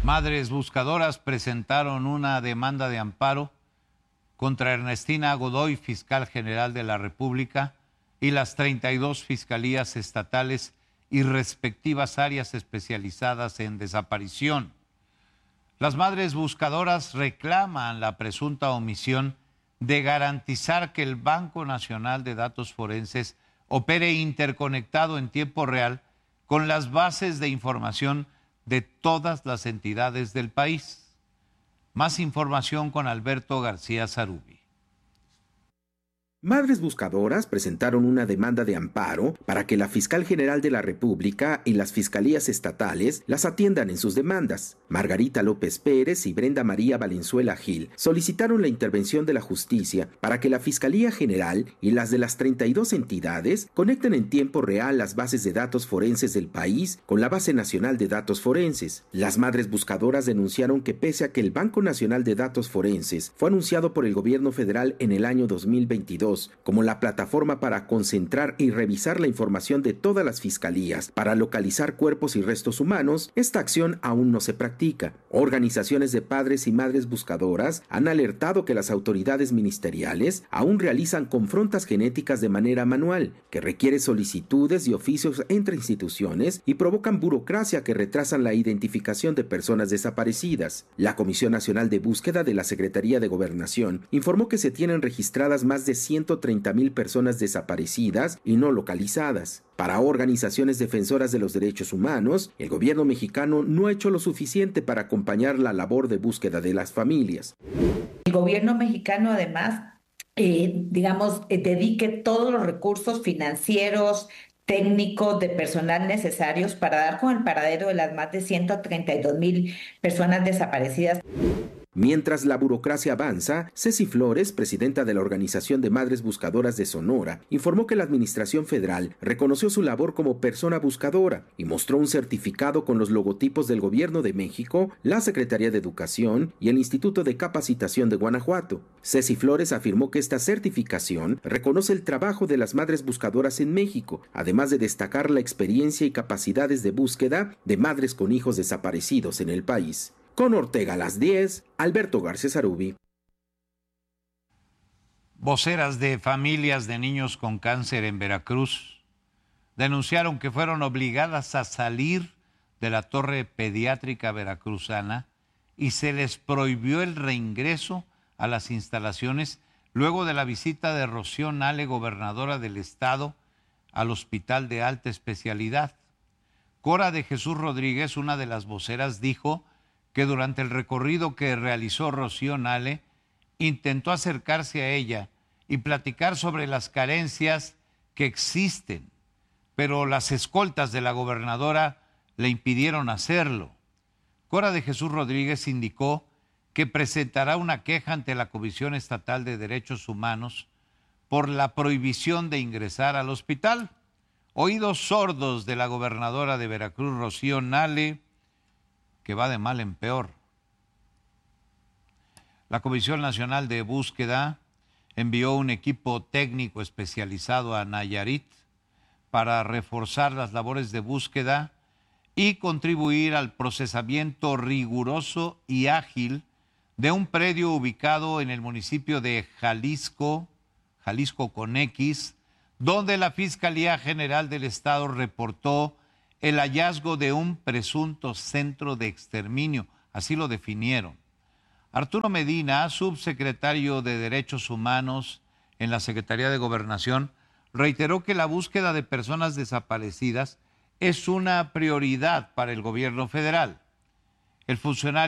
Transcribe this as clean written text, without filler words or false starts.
Madres buscadoras presentaron una demanda de amparo contra Ernestina Godoy, fiscal general de la República, y las 32 fiscalías estatales y respectivas áreas especializadas en desaparición. Las madres buscadoras reclaman la presunta omisión de garantizar que el Banco Nacional de Datos Forenses opere interconectado en tiempo real con las bases de información de todas las entidades del país. Más información con Alberto García Zarubi. Madres buscadoras presentaron una demanda de amparo para que la fiscal general de la República y las fiscalías estatales las atiendan en sus demandas. Margarita López Pérez y Brenda María Valenzuela Gil solicitaron la intervención de la justicia para que la Fiscalía General y las de las 32 entidades conecten en tiempo real las bases de datos forenses del país con la Base Nacional de Datos Forenses. Las madres buscadoras denunciaron que pese a que el Banco Nacional de Datos Forenses fue anunciado por el gobierno federal en el año 2022 como la plataforma para concentrar y revisar la información de todas las fiscalías para localizar cuerpos y restos humanos, esta acción aún no se practica. Organizaciones de padres y madres buscadoras han alertado que las autoridades ministeriales aún realizan confrontas genéticas de manera manual, que requiere solicitudes y oficios entre instituciones y provocan burocracia que retrasan la identificación de personas desaparecidas. La Comisión Nacional de Búsqueda de la Secretaría de Gobernación informó que se tienen registradas más de 130,000 personas desaparecidas y no localizadas. Para organizaciones defensoras de los derechos humanos, el gobierno mexicano no ha hecho lo suficiente para acompañar la labor de búsqueda de las familias. El gobierno mexicano además, dedique todos los recursos financieros, técnicos, de personal necesarios para dar con el paradero de las más de 132,000 personas desaparecidas. Mientras la burocracia avanza, Ceci Flores, presidenta de la Organización de Madres Buscadoras de Sonora, informó que la Administración Federal reconoció su labor como persona buscadora y mostró un certificado con los logotipos del Gobierno de México, la Secretaría de Educación y el Instituto de Capacitación de Guanajuato. Ceci Flores afirmó que esta certificación reconoce el trabajo de las madres buscadoras en México, además de destacar la experiencia y capacidades de búsqueda de madres con hijos desaparecidos en el país. Con Ortega a las 10, Alberto García Zarubi. Voceras de familias de niños con cáncer en Veracruz denunciaron que fueron obligadas a salir de la torre pediátrica veracruzana y se les prohibió el reingreso a las instalaciones luego de la visita de Rocío Nale, gobernadora del estado, al hospital de alta especialidad. Cora de Jesús Rodríguez, una de las voceras, dijo que durante el recorrido que realizó Rocío Nale, intentó acercarse a ella y platicar sobre las carencias que existen, pero las escoltas de la gobernadora le impidieron hacerlo. Cora de Jesús Rodríguez indicó que presentará una queja ante la Comisión Estatal de Derechos Humanos por la prohibición de ingresar al hospital. Oídos sordos de la gobernadora de Veracruz, Rocío Nale, que va de mal en peor. La Comisión Nacional de Búsqueda envió un equipo técnico especializado a Nayarit para reforzar las labores de búsqueda y contribuir al procesamiento riguroso y ágil de un predio ubicado en el municipio de Jalisco con X, donde la Fiscalía General del Estado reportó el hallazgo de un presunto centro de exterminio, así lo definieron. Arturo Medina, subsecretario de Derechos Humanos en la Secretaría de Gobernación, reiteró que la búsqueda de personas desaparecidas es una prioridad para el gobierno federal. El funcionario